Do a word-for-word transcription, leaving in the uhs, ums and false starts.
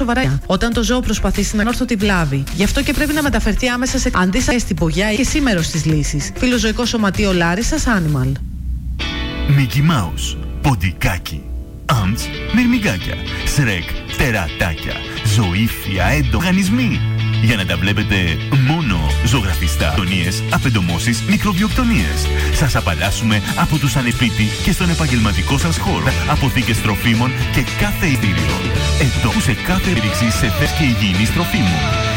σοβαρά όταν το ζώο προσπαθήσει να ορθώσει τη βλάβη. Γι' αυτό και πρέπει να μεταφερθεί άμεσα σε αντίστοιχα στην Πογιά και σήμερα στις λύσεις. Φιλοζωικό Σωματείο Λάρισσας Animal. Μίκι Μάους, ποντικάκι, Άμτς, μυρμηγκάκια, Σρεκ, τερατάκια, ζωήφια, εντοργανισμοί. Για να τα βλέπετε μόνο ζωγραφιστά, τονίες, απεντομώσεις, μικροβιοκτονίες. Σας απαλλάσσουμε από τους ανεπίτη και στον επαγγελματικό σας χώρο, αποθήκες τροφίμων και κάθε ειστήριο. Εδώ σε κάθε ρήξη σε θες και υγιεινής τροφίμων.